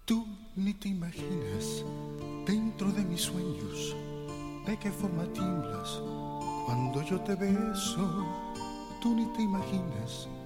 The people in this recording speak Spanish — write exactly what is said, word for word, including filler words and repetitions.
Tú ni te imaginas, dentro de mis sueños, de qué forma tiemblas cuando yo te beso. Tú ni te imaginas